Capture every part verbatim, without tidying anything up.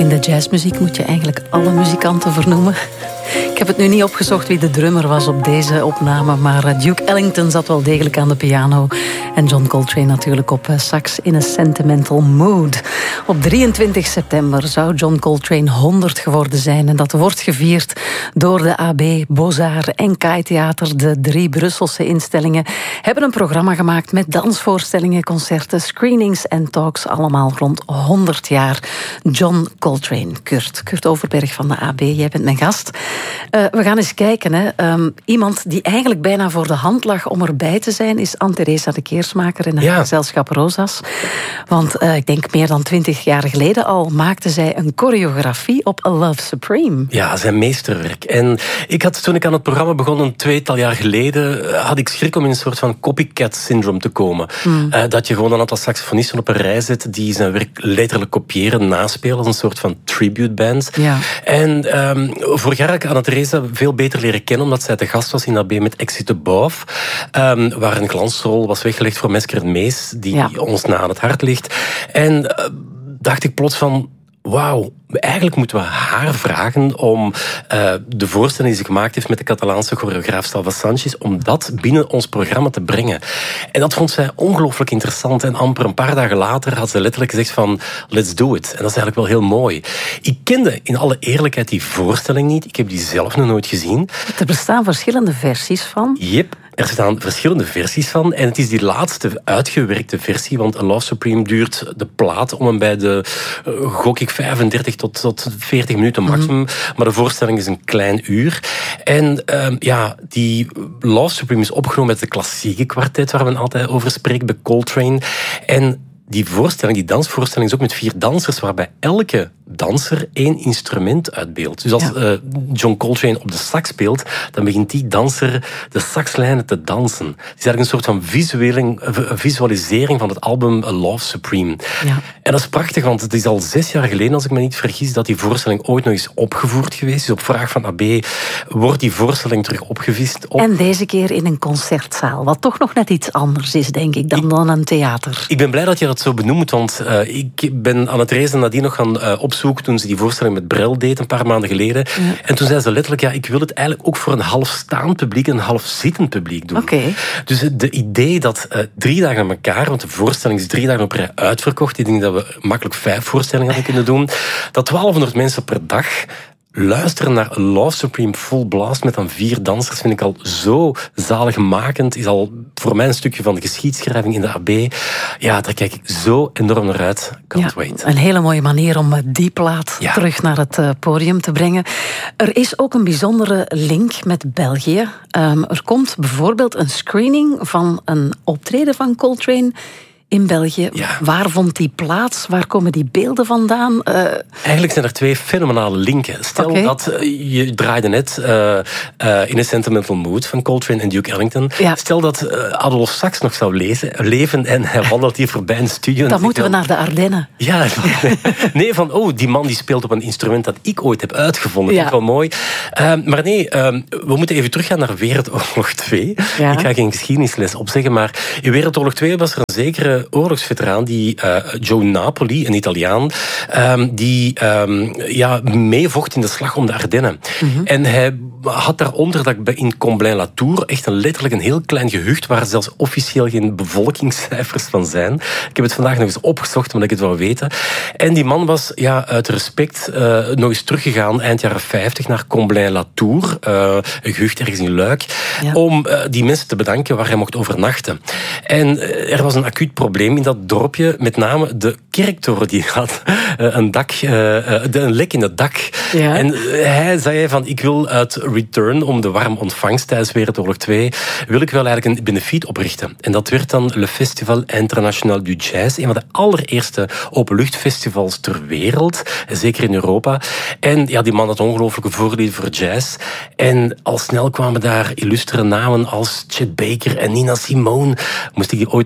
In de jazzmuziek moet je eigenlijk alle muzikanten vernoemen. Ik heb het nu niet opgezocht wie de drummer was op deze opname, maar Duke Ellington zat wel degelijk aan de piano. En John Coltrane natuurlijk op sax in a sentimental mood. Op drieëntwintig september zou John Coltrane honderd geworden zijn. En dat wordt gevierd door de A B, Beaux-Arts en K A I Theater. De drie Brusselse instellingen hebben een programma gemaakt met dansvoorstellingen, concerten, screenings en talks. Allemaal rond honderd jaar John Coltrane. Kurt, Kurt Overberg van de A B, jij bent mijn gast. Uh, we gaan eens kijken. Hè. Um, iemand die eigenlijk bijna voor de hand lag om erbij te zijn, is Anne-Theresa de Keersmaker in het ja. gezelschap Rosas. Want uh, ik denk meer dan twintig jaar geleden al maakte zij een choreografie op A Love Supreme. Ja, zijn meesterwerk. En ik had, toen ik aan het programma begon, een tweetal jaar geleden, had ik schrik om in een soort van copycat syndroom te komen. Hmm. Uh, dat je gewoon een aantal saxofonisten op een rij zet die zijn werk letterlijk kopiëren, naspelen, als een soort van tribute band. Ja. En um, vorig jaar had ik Anne-Theresa veel beter leren kennen, omdat zij te gast was in A B met Exit Above, um, waar een glansrol was weggelegd voor Mesker Mees, die ja. ons na aan het hart ligt. En uh, dacht ik plots van, wauw, eigenlijk moeten we haar vragen om uh, de voorstelling die ze gemaakt heeft met de Catalaanse choreograaf Salva Sanchez, om dat binnen ons programma te brengen. En dat vond zij ongelooflijk interessant. En amper een paar dagen later had ze letterlijk gezegd van, let's do it. En dat is eigenlijk wel heel mooi. Ik kende in alle eerlijkheid die voorstelling niet. Ik heb die zelf nog nooit gezien. Er bestaan verschillende versies van. Yep. Er staan verschillende versies van. En het is die laatste uitgewerkte versie. Want A Love Supreme duurt de plaat om en bij de, uh, gok ik, vijfendertig tot, tot veertig minuten maximum. Mm. Maar de voorstelling is een klein uur. En uh, ja, die Love Supreme is opgenomen met de klassieke kwartet, waar men altijd over spreekt, bij Coltrane. En die voorstelling, die dansvoorstelling, is ook met vier dansers, waarbij elke danser één instrument uitbeeldt. Dus als ja. uh, John Coltrane op de sax speelt, dan begint die danser de saxlijnen te dansen. Het is eigenlijk een soort van visualisering van het album A Love Supreme. Ja. En dat is prachtig, want het is al zes jaar geleden, als ik me niet vergis, dat die voorstelling ooit nog eens opgevoerd geweest is. Dus op vraag van A B wordt die voorstelling terug opgevist. Op... En deze keer in een concertzaal, wat toch nog net iets anders is, denk ik, dan, ik, dan een theater. Ik ben blij dat je dat zo benoemt, want uh, ik ben Anne-Theresa nadien nog gaan uh, opzoeken toen ze die voorstelling met Brel deed, een paar maanden geleden. Ja. En toen zei ze letterlijk, ja, ik wil het eigenlijk ook voor een half staand publiek en een half zittend publiek doen. Okay. Dus de idee dat uh, drie dagen aan elkaar, want de voorstelling is drie dagen op rij uitverkocht, ik denk dat we makkelijk vijf voorstellingen hadden kunnen doen, dat twaalfhonderd mensen per dag luisteren naar A Love Supreme full blast met dan vier dansers vind ik al zo zaligmakend. Is al voor mij een stukje van de geschiedschrijving in de A B. Ja, daar kijk ik zo enorm naar uit. Can't ja, wait. Een hele mooie manier om die plaat ja. terug naar het podium te brengen. Er is ook een bijzondere link met België. Um, er komt bijvoorbeeld een screening van een optreden van Coltrane in België. Ja. Waar vond die plaats? Waar komen die beelden vandaan? Uh... Eigenlijk zijn er twee fenomenale linken. Stel okay. dat uh, je draaide net uh, uh, In a Sentimental Mood van Coltrane en Duke Ellington. Ja. Stel dat uh, Adolf Sax nog zou lezen, leven en hij wandelt hier voorbij in de studio. Dan moeten we naar de Ardennen. Ja, nee, van oh, die man die speelt op een instrument dat ik ooit heb uitgevonden. Ja. Dat vind ik wel mooi. Uh, maar nee, uh, we moeten even teruggaan naar Wereldoorlog twee. Ja. Ik ga geen geschiedenisles opzeggen, maar in Wereldoorlog twee was er een zekere oorlogsveteraan, die uh, Joe Napoli, een Italiaan, um, die um, ja, meevocht in de slag om de Ardennen. Mm-hmm. En hij had daaronder, dat in Comblain-la-Tour, echt een, letterlijk een heel klein gehucht, waar zelfs officieel geen bevolkingscijfers van zijn. Ik heb het vandaag nog eens opgezocht, omdat ik het wou weten. En die man was ja, uit respect uh, nog eens teruggegaan, eind jaren vijftig, naar Comblain-la-Tour, uh, een gehucht ergens in Luik, ja. om uh, die mensen te bedanken waar hij mocht overnachten. En uh, er was een acuut probleem in dat dorpje, met name de kerktoren die had uh, een dak, uh, een lek in het dak. Ja. En uh, hij zei van, ik wil uit return, om de warme ontvangst tijdens Wereldoorlog twee, wil ik wel eigenlijk een benefiet oprichten. En dat werd dan Le Festival International du Jazz, een van de allereerste openluchtfestivals ter wereld, zeker in Europa. En ja, die man had ongelooflijke voorliefde voor jazz. En al snel kwamen daar illustere namen als Chet Baker en Nina Simone. Moest ik die ooit op mijn cv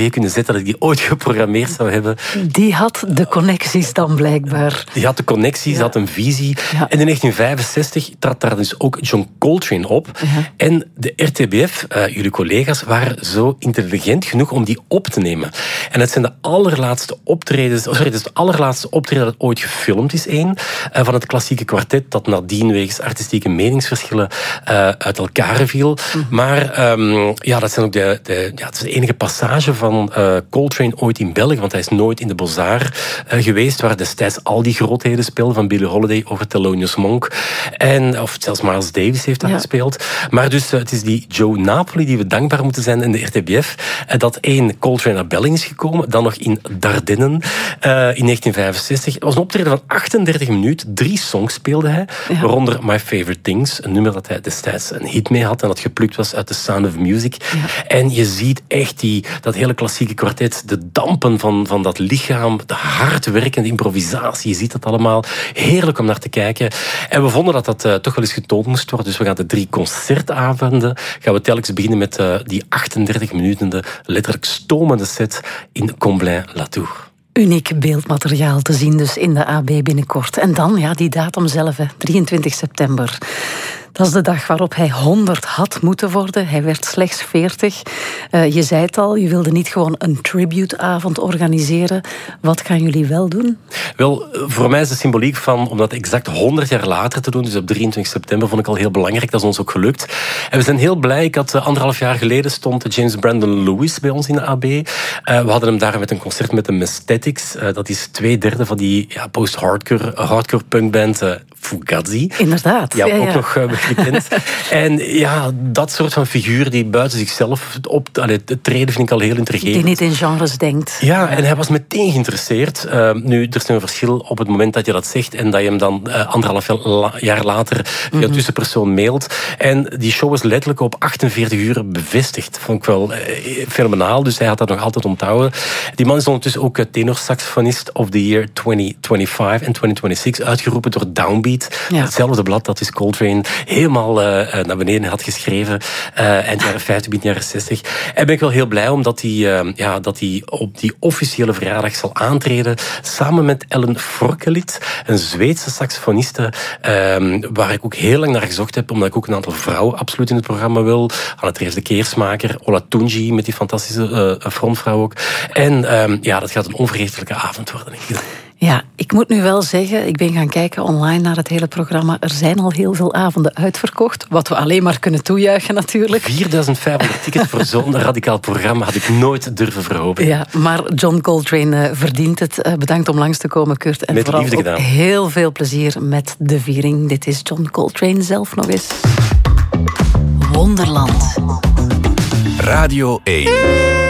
tv kunnen zetten dat ik die ooit geprogrammeerd zou hebben. Die had de connecties dan blijkbaar. Die had de connecties, ja. had een visie. Ja. En in negentien vijfenzestig trad daar dus ook John Coltrane op. Ja. En de R T B F, uh, jullie collega's, waren zo intelligent genoeg om die op te nemen. En het zijn de allerlaatste optredens, sorry, het is het allerlaatste optreden dat ooit gefilmd is, één, uh, van het klassieke kwartet, dat nadien wegens artistieke meningsverschillen uh, uit elkaar viel. Mm. Maar um, ja, dat zijn ook de, de, ja, het is de enige passage van uh, Coltrane ooit in België, want hij is nooit in de Beaux-Arts uh, geweest, waar destijds al die grootheden speelden, van Billie Holiday over Thelonious Monk. En, of zelfs Miles Davis heeft dat ja. gespeeld. Maar dus, uh, het is die Joe Napoli die we dankbaar moeten zijn in de R T B F, uh, dat één, Coltrane naar België is gekomen, dan nog in Dardenne uh, in negentien vijfenzestig. Het was een optreden van achtendertig minuten, drie songs speelde hij, ja. waaronder My Favorite Things, een nummer dat hij destijds een hit mee had en dat geplukt was uit The Sound of Music. Ja. En je ziet echt die, dat hele klassieke kwartet, de dampen van, van dat lichaam, de hardwerkende improvisatie, je ziet dat allemaal. Heerlijk om naar te kijken. En we vonden dat dat uh, toch wel eens getoond moest worden, dus we gaan de drie concertavonden, gaan we telkens beginnen met uh, die achtendertig minuten, de letterlijk stomende set in Comblain-Latour. Uniek beeldmateriaal te zien dus in de A B binnenkort. En dan, ja, die datum zelf, hè, drieëntwintig september. Dat is de dag waarop hij honderd had moeten worden. Hij werd slechts veertig. Uh, je zei het al, je wilde niet gewoon een tributeavond organiseren. Wat gaan jullie wel doen? Wel, voor mij is de symboliek van, om dat exact honderd jaar later te doen, dus op drieëntwintig september, vond ik al heel belangrijk. Dat is ons ook gelukt. En we zijn heel blij. Ik had uh, anderhalf jaar geleden stond James Brandon Lewis bij ons in de A B. Uh, we hadden hem daar met een concert met de Mesthetics. Uh, dat is twee derde van die ja, post-hardcore hardcore punkband uh, Fugazi. Inderdaad. Ja, ja, ook ja. nog uh, gekend. En ja, dat soort van figuur die buiten zichzelf op allee, het treden vind ik al heel intrigerend. Die niet in genres denkt. Ja, en hij was meteen geïnteresseerd. Uh, nu, er is een verschil op het moment dat je dat zegt en dat je hem dan uh, anderhalf jaar later via een mm-hmm. tussenpersoon mailt. En die show was letterlijk op achtenveertig uur bevestigd. Vond ik wel uh, fenomenaal, dus hij had dat nog altijd onthouden. Die man is ondertussen ook tenorsaxofonist of the year twintig vijfentwintig en twintig zesentwintig uitgeroepen door Downbeat. Ja. Hetzelfde blad dat is Coltrane helemaal uh, naar beneden had geschreven. Uh, eind jaren vijftig, begin jaren zestig. En ben ik wel heel blij omdat hij uh, ja, dat hij op die officiële verjaardag zal aantreden samen met Ellen Forkelit, een Zweedse saxofoniste, uh, waar ik ook heel lang naar gezocht heb, omdat ik ook een aantal vrouwen absoluut in het programma wil. Anne Therese de Keersmaker, Ola Tunji met die fantastische uh, frontvrouw ook. En uh, ja, dat gaat een onvergetelijke avond worden. Ja, ik moet nu wel zeggen, ik ben gaan kijken online naar het hele programma. Er zijn al heel veel avonden uitverkocht, wat we alleen maar kunnen toejuichen natuurlijk. vierduizend vijfhonderd tickets voor zo'n radicaal programma had ik nooit durven verhopen. Ja, maar John Coltrane uh, verdient het. Uh, bedankt om langs te komen, Kurt. En met vooral liefde gedaan. Heel veel plezier met de viering. Dit is John Coltrane zelf nog eens. Wonderland. Radio één.